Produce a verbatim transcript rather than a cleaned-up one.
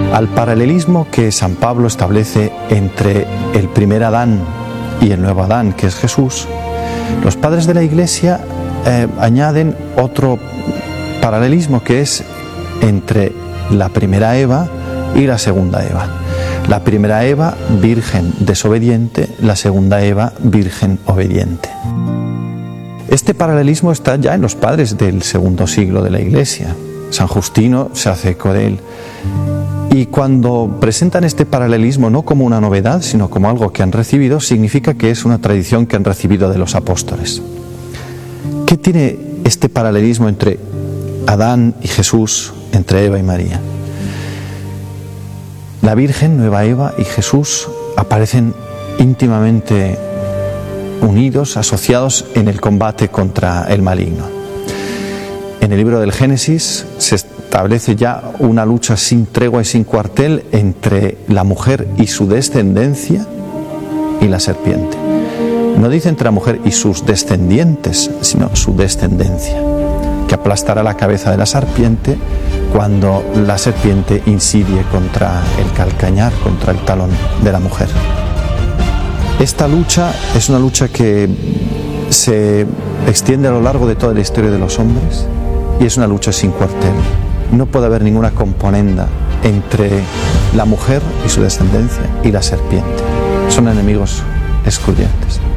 al paralelismo que San Pablo establece entre el primer Adán y el nuevo Adán, que es Jesús, los padres de la Iglesia eh, añaden otro paralelismo que es entre la primera Eva y la segunda Eva. La primera Eva, virgen desobediente, la segunda Eva, virgen obediente. Este paralelismo está ya en los padres del segundo siglo de la Iglesia. San Justino se hace eco de él. Y cuando presentan este paralelismo no como una novedad, sino como algo que han recibido, significa que es una tradición que han recibido de los apóstoles. ¿Qué tiene este paralelismo entre Adán y Jesús, entre Eva y María? La Virgen, nueva Eva, y Jesús aparecen íntimamente unidos, asociados en el combate contra el maligno. En el libro del Génesis se establece ya una lucha sin tregua y sin cuartel entre la mujer y su descendencia y la serpiente. No dice entre la mujer y sus descendientes, sino su descendencia, que aplastará la cabeza de la serpiente cuando la serpiente insidie contra el calcañar, contra el talón de la mujer. Esta lucha es una lucha que se extiende a lo largo de toda la historia de los hombres y es una lucha sin cuartel. No puede haber ninguna componenda entre la mujer y su descendencia y la serpiente. Son enemigos excluyentes.